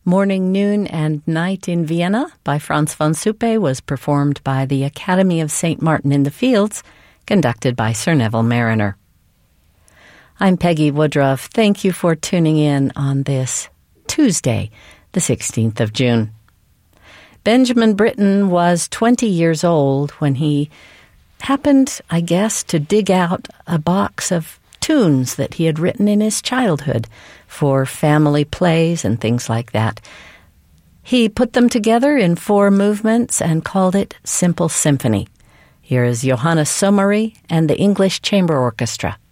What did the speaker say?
Morning, Noon, and Night in Vienna by Franz von Suppe was performed by the Academy of St. Martin in the Fields, conducted by Sir Neville Mariner. I'm Peggy Woodruff. Thank you for tuning in on this Tuesday, the 16th of June. Benjamin Britten was 20 years old when he happened, I guess, to dig out a box of tunes that he had written in his childhood for family plays and things like that. He put them together in 4 movements and called it Simple Symphony. Here is Johannes Sommery and the English Chamber Orchestra.